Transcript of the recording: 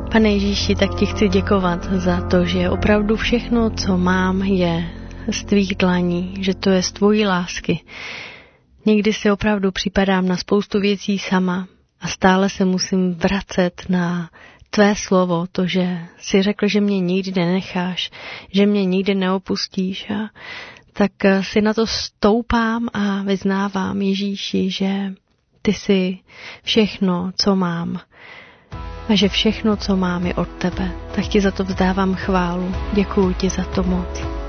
Pane Ježíši, tak ti chci děkovat za to, že opravdu všechno, co mám, je z tvých dlaní, že to je z tvojí lásky. Někdy si opravdu připadám na spoustu věcí sama a stále se musím vracet na tvé slovo, to, že jsi řekl, že mě nikdy nenecháš, že mě nikdy neopustíš, a tak si na to stoupám a vyznávám, Ježíši, že ty jsi všechno, co mám, a že všechno, co mám, je od tebe. Tak ti za to vzdávám chválu. Děkuju ti za to moc.